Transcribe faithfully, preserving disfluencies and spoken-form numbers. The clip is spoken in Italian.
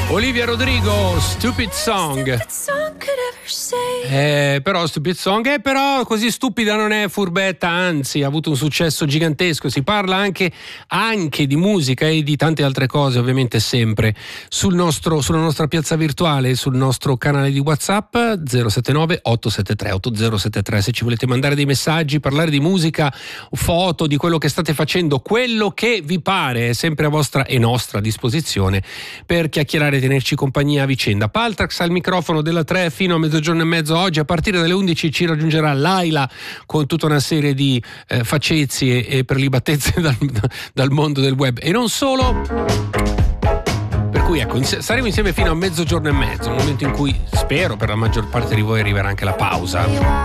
Olivia Rodrigo, Stupid Song. Eh, però Stupid Song è però così stupida non è, furbetta, anzi ha avuto un successo gigantesco. Si parla anche, anche di musica e di tante altre cose, ovviamente sempre sul nostro, sulla nostra piazza virtuale, sul nostro canale di WhatsApp zero sette nove otto sette tre otto zero sette tre. Se ci volete mandare dei messaggi, parlare di musica, foto di quello che state facendo, quello che vi pare, è sempre a vostra e nostra disposizione per chiacchierare e tenerci compagnia a vicenda. Paltrax al microfono della tre fino a mezzogiorno e mezzo. Oggi a partire dalle undici ci raggiungerà Laila con tutta una serie di eh, facezie e prelibatezze dal, dal mondo del web e non solo. Per cui ecco, saremo insieme fino a mezzogiorno e mezzo, un momento in cui spero per la maggior parte di voi arriverà anche la pausa.